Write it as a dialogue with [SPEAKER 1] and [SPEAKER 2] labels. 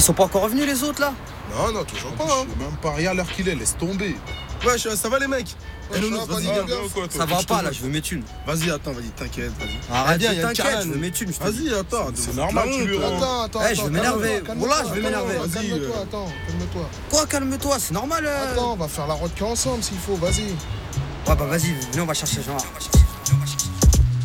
[SPEAKER 1] Ils sont pas encore revenus les autres là?
[SPEAKER 2] Non, non, toujours pas.
[SPEAKER 3] Je sais même pas, regarde l'heure qu'il est, laisse tomber.
[SPEAKER 2] Wesh, ça va les mecs?
[SPEAKER 3] Ouais,
[SPEAKER 2] Nounours,
[SPEAKER 3] ça va,
[SPEAKER 2] vas-y,
[SPEAKER 3] pas
[SPEAKER 2] viens.
[SPEAKER 3] de
[SPEAKER 1] Ça va pas là, je veux mes thunes.
[SPEAKER 2] Vas-y, attends, vas-y, t'inquiète, vas-y.
[SPEAKER 1] Arrête,
[SPEAKER 2] Viens, y a une
[SPEAKER 1] t'inquiète,
[SPEAKER 2] carane.
[SPEAKER 1] je veux mes thunes. Je te dis.
[SPEAKER 2] Vas-y, attends.
[SPEAKER 3] C'est normal, tu lui rends.
[SPEAKER 4] Attends,
[SPEAKER 1] Eh, je vais m'énerver. Voilà, je vais m'énerver.
[SPEAKER 2] Vas-y,
[SPEAKER 4] Calme-toi, attends, calme-toi.
[SPEAKER 1] Quoi, calme-toi, c'est normal.
[SPEAKER 4] Attends, on va faire la route ensemble s'il faut, vas-y.
[SPEAKER 1] Ouais, bah vas-y, viens, on va chercher Jean.